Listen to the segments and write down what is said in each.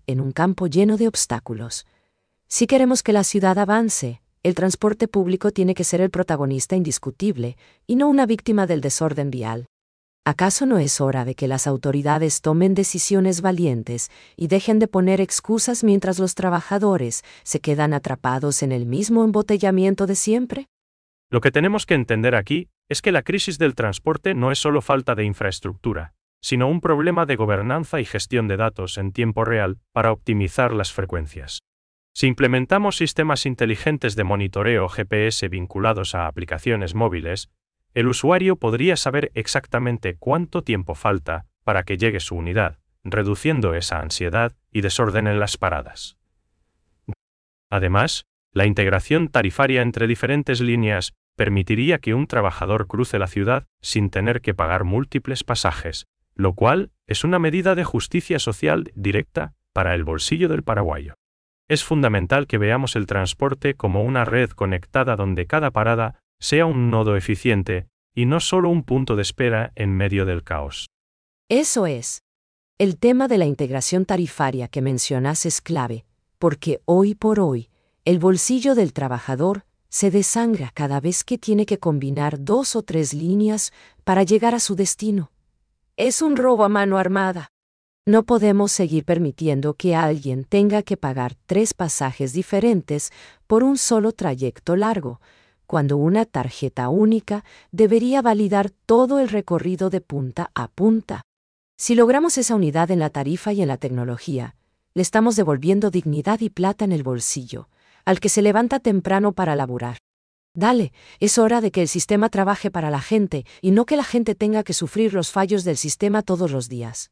en un campo lleno de obstáculos. Si queremos que la ciudad avance, el transporte público tiene que ser el protagonista indiscutible y no una víctima del desorden vial. ¿Acaso no es hora de que las autoridades tomen decisiones valientes y dejen de poner excusas mientras los trabajadores se quedan atrapados en el mismo embotellamiento de siempre? Lo que tenemos que entender aquí es que la crisis del transporte no es solo falta de infraestructura, sino un problema de gobernanza y gestión de datos en tiempo real para optimizar las frecuencias. Si implementamos sistemas inteligentes de monitoreo GPS vinculados a aplicaciones móviles, el usuario podría saber exactamente cuánto tiempo falta para que llegue su unidad, reduciendo esa ansiedad y desorden en las paradas. Además, la integración tarifaria entre diferentes líneas permitiría que un trabajador cruce la ciudad sin tener que pagar múltiples pasajes, lo cual es una medida de justicia social directa para el bolsillo del paraguayo. Es fundamental que veamos el transporte como una red conectada donde cada parada sea un nodo eficiente y no solo un punto de espera en medio del caos. Eso es. El tema de la integración tarifaria que mencionas es clave, porque hoy por hoy, el bolsillo del trabajador se desangra cada vez que tiene que combinar 2 o 3 líneas para llegar a su destino. Es un robo a mano armada. No podemos seguir permitiendo que alguien tenga que pagar 3 pasajes diferentes por un solo trayecto largo, cuando una tarjeta única debería validar todo el recorrido de punta a punta. Si logramos esa unidad en la tarifa y en la tecnología, le estamos devolviendo dignidad y plata en el bolsillo, al que se levanta temprano para laburar. Dale, es hora de que el sistema trabaje para la gente y no que la gente tenga que sufrir los fallos del sistema todos los días.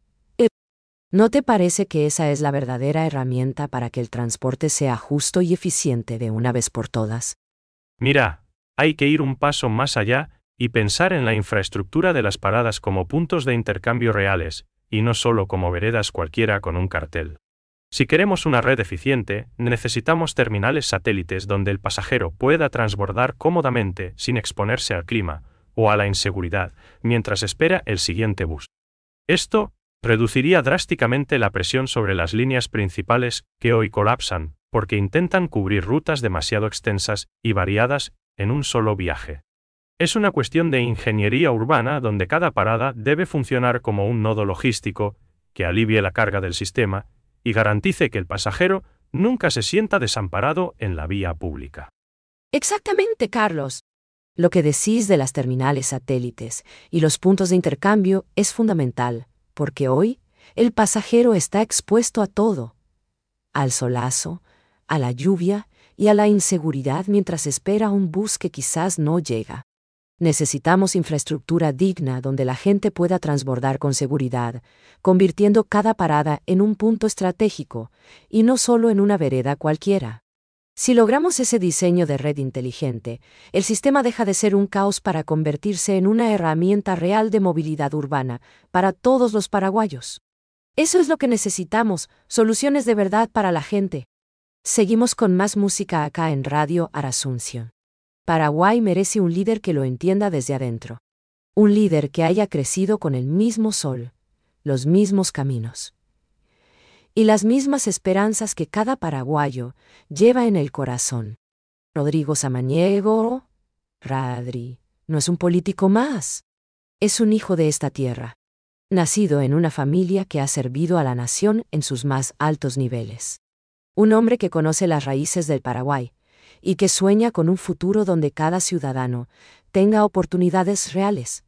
¿No te parece que esa es la verdadera herramienta para que el transporte sea justo y eficiente de una vez por todas? Mira, hay que ir un paso más allá y pensar en la infraestructura de las paradas como puntos de intercambio reales, y no solo como veredas cualquiera con un cartel. Si queremos una red eficiente, necesitamos terminales satélites donde el pasajero pueda transbordar cómodamente sin exponerse al clima o a la inseguridad mientras espera el siguiente bus. Esto reduciría drásticamente la presión sobre las líneas principales que hoy colapsan, porque intentan cubrir rutas demasiado extensas y variadas en un solo viaje. Es una cuestión de ingeniería urbana donde cada parada debe funcionar como un nodo logístico que alivie la carga del sistema y garantice que el pasajero nunca se sienta desamparado en la vía pública. Exactamente, Carlos. Lo que decís de las terminales satélites y los puntos de intercambio es fundamental, porque hoy el pasajero está expuesto a todo, al solazo, a la lluvia y a la inseguridad mientras espera un bus que quizás no llega. Necesitamos infraestructura digna donde la gente pueda transbordar con seguridad, convirtiendo cada parada en un punto estratégico y no solo en una vereda cualquiera. Si logramos ese diseño de red inteligente, el sistema deja de ser un caos para convertirse en una herramienta real de movilidad urbana para todos los paraguayos. Eso es lo que necesitamos, soluciones de verdad para la gente. Seguimos con más música acá en Radio Asunción. Paraguay merece un líder que lo entienda desde adentro. Un líder que haya crecido con el mismo sol, los mismos caminos y las mismas esperanzas que cada paraguayo lleva en el corazón. Rodrigo Samaniego, Radri, no es un político más. Es un hijo de esta tierra, nacido en una familia que ha servido a la nación en sus más altos niveles. Un hombre que conoce las raíces del Paraguay y que sueña con un futuro donde cada ciudadano tenga oportunidades reales.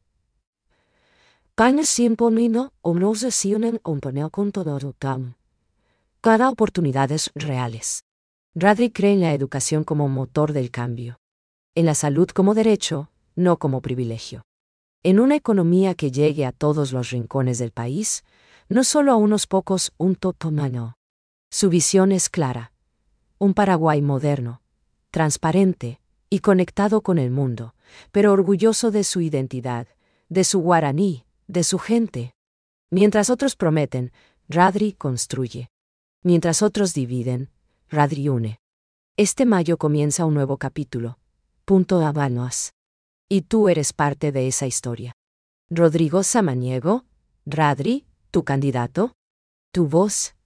Cada oportunidades reales. Radri cree en la educación como motor del cambio. En la salud como derecho, no como privilegio. En una economía que llegue a todos los rincones del país, no solo a unos pocos, un totomano. Su visión es clara. Un Paraguay moderno, transparente y conectado con el mundo, pero orgulloso de su identidad, de su guaraní, de su gente. Mientras otros prometen, Radri construye. Mientras otros dividen, Radri une. Este mayo comienza un nuevo capítulo. Punto Habanos. Y tú eres parte de esa historia. Rodrigo Samaniego, Radri, tu candidato. Tu voz,